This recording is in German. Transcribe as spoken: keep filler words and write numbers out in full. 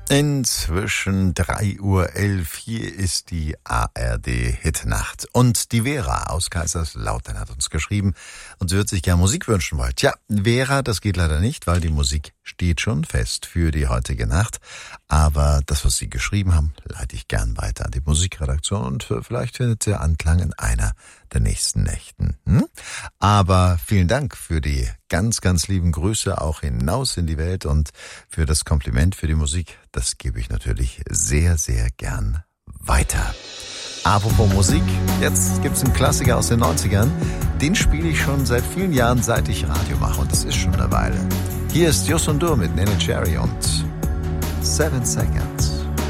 Inzwischen drei Uhr elf, hier ist die A R D-Hitnacht. Und die Vera aus Kaiserslautern hat uns geschrieben und sie würde sich gerne Musik wünschen wollen. Tja, Vera, das geht leider nicht, weil die Musik steht schon fest für die heutige Nacht. Aber das, was Sie geschrieben haben, leite ich gern weiter an die Musikredaktion und vielleicht findet sie Anklang in einer der nächsten Nächten. Hm? Aber vielen Dank für die ganz, ganz lieben Grüße auch hinaus in die Welt und für das Kompliment für die Musik. Das gebe ich natürlich sehr, sehr gern weiter. Apropos Musik, jetzt gibt's einen Klassiker aus den neunzigern. Den spiele ich schon seit vielen Jahren, seit ich Radio mache und das ist schon eine Weile. Hier ist Youssou N'Dour mit Neneh Cherry und Seven Seconds.